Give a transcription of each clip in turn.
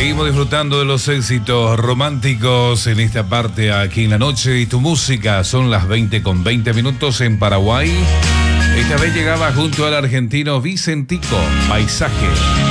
Seguimos disfrutando de los éxitos románticos en esta parte aquí en la noche y tu música. Son las 20:20 en Paraguay. Esta vez llegaba junto al argentino Vicentico, Paisaje.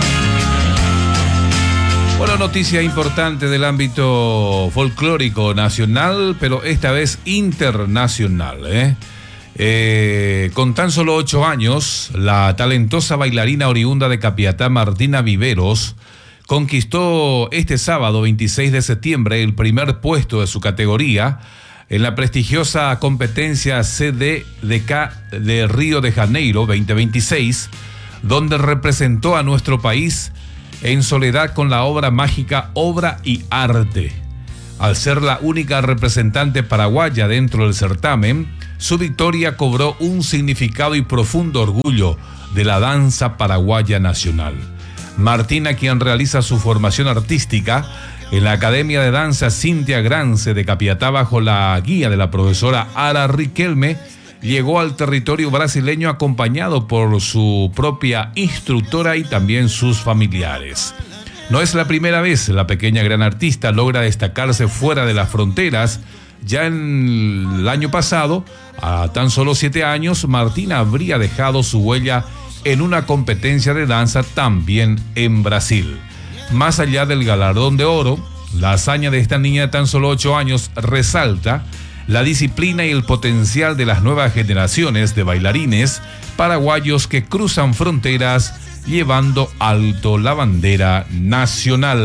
Bueno, noticia importante del ámbito folclórico nacional, pero esta vez internacional. Con tan solo 8 años, la talentosa bailarina oriunda de Capiatá, Martina Viveros, conquistó este sábado 26 de septiembre el primer puesto de su categoría en la prestigiosa competencia CDDK de Río de Janeiro 2026, donde representó a nuestro país en soledad con la obra mágica Obra y Arte. Al ser la única representante paraguaya dentro del certamen, su victoria cobró un significado y profundo orgullo de la danza paraguaya nacional. Martina, quien realiza su formación artística en la Academia de Danza Cintia Grance de Capiatá bajo la guía de la profesora Ara Riquelme, llegó al territorio brasileño acompañado por su propia instructora y también sus familiares. No es la primera vez la pequeña gran artista logra destacarse fuera de las fronteras. Ya en el año pasado, a tan solo 7 años, Martina habría dejado su huella en una competencia de danza también en Brasil. Más allá del galardón de oro, la hazaña de esta niña de tan solo 8 años resalta la disciplina y el potencial de las nuevas generaciones de bailarines paraguayos que cruzan fronteras llevando alto la bandera nacional.